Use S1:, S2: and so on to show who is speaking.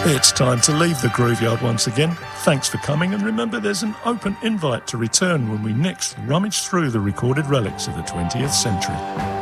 S1: It's time to leave the Grooveyard once again. Thanks for coming, and remember there's an open invite to return when we next rummage through the recorded relics of the 20th century.